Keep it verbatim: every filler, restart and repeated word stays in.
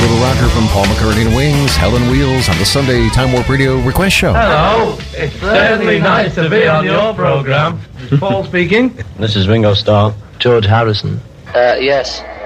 Little Rocker from Paul McCartney and Wings, Helen Wheels on the Sunday Time Warp Radio Request Show. Hello, it's certainly nice to be on your program. Paul speaking. This is Ringo Starr. George Harrison. Uh, yes.